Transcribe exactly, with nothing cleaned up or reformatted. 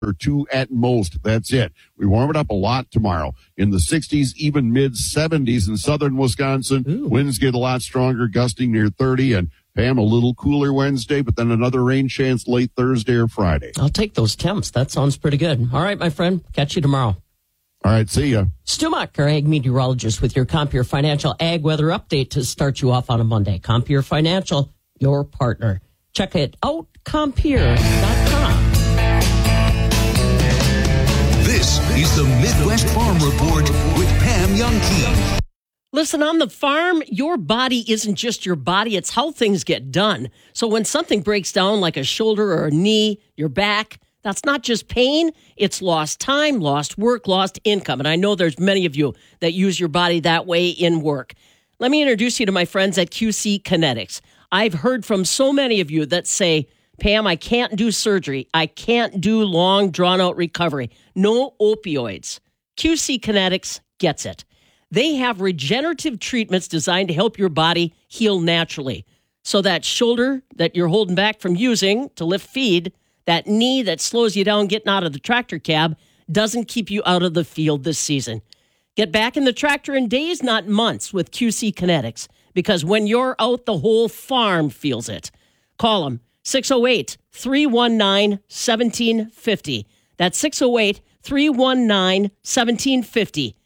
or two at most. That's it. We warm it up a lot tomorrow in the sixties, even mid seventies in southern Wisconsin. Ooh. Winds get a lot stronger, gusting near thirty. And Pam, a little cooler Wednesday, but then another rain chance late Thursday or Friday. I'll take those temps. That sounds pretty good. All right, my friend. Catch you tomorrow. All right, see ya. Stu Muck, our ag meteorologist, with your Compeer Financial Ag Weather Update to start you off on a Monday. Compeer Financial, your partner. Check it out, compeer dot com. This is the Midwest Farm Report with Pam Youngkey. Listen, on the farm, your body isn't just your body, it's how things get done. So when something breaks down like a shoulder or a knee, your back, that's not just pain, it's lost time, lost work, lost income. And I know there's many of you that use your body that way in work. Let me introduce you to my friends at Q C Kinetics. I've heard from so many of you that say, Pam, I can't do surgery. I can't do long, drawn-out recovery. No opioids. Q C Kinetics gets it. They have regenerative treatments designed to help your body heal naturally. So that shoulder that you're holding back from using to lift feed, that knee that slows you down getting out of the tractor cab, doesn't keep you out of the field this season. Get back in the tractor in days, not months, with Q C Kinetics. Because when you're out, the whole farm feels it. Call them, six oh eight, three one nine, one seven five oh. That's six oh eight, three one nine, one seven five oh.